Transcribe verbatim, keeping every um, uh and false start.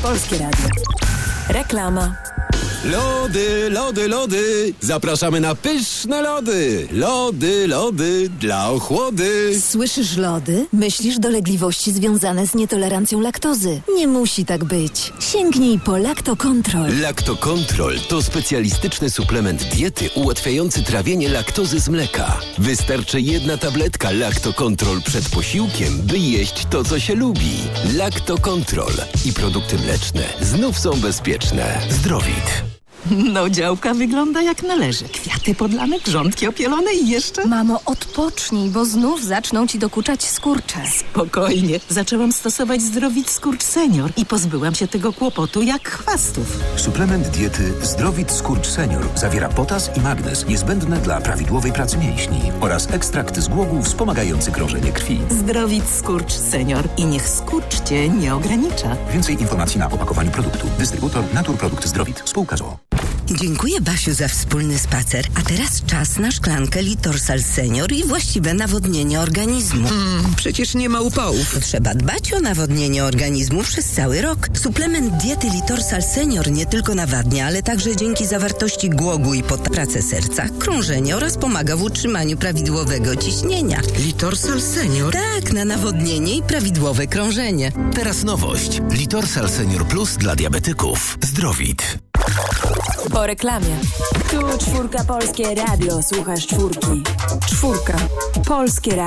Polskie Radio. Reklama. Lody, lody, lody! Zapraszamy na pyszne lody! Lody, lody dla ochłody! Słyszysz lody? Myślisz dolegliwości związane z nietolerancją laktozy. Nie musi tak być. Sięgnij po Lactocontrol. Lactocontrol to specjalistyczny suplement diety ułatwiający trawienie laktozy z mleka. Wystarczy jedna tabletka Lactocontrol przed posiłkiem, by jeść to, co się lubi. Lactocontrol i produkty mleczne znów są bezpieczne. Zdrowit. No, działka wygląda jak należy. Kwiaty podlane, grządki opielone i jeszcze... Mamo, odpocznij, bo znów zaczną ci dokuczać skurcze. Spokojnie. Zaczęłam stosować Zdrowit Skurcz Senior i pozbyłam się tego kłopotu jak chwastów. Suplement diety Zdrowit Skurcz Senior zawiera potas i magnez niezbędne dla prawidłowej pracy mięśni oraz ekstrakt z głogów wspomagający krążenie krwi. Zdrowit Skurcz Senior i niech skurcz cię nie ogranicza. Więcej informacji na opakowaniu produktu. Dystrybutor Naturprodukt Zdrowit. Spółka z o o. Dziękuję, Basiu, za wspólny spacer. A teraz czas na szklankę Litorsal Senior i właściwe nawodnienie organizmu. Hmm, przecież nie ma upałów. Trzeba dbać o nawodnienie organizmu przez cały rok. Suplement diety Litorsal Senior nie tylko nawadnia, ale także dzięki zawartości głogu i pot pracę serca, krążenie oraz pomaga w utrzymaniu prawidłowego ciśnienia. Litorsal Senior? Tak, na nawodnienie i prawidłowe krążenie. Teraz nowość. Litorsal Senior Plus dla diabetyków. Zdrowit. Po reklamie. Tu czwórka Polskie Radio. Słuchasz czwórki. Czwórka. Polskie Radio.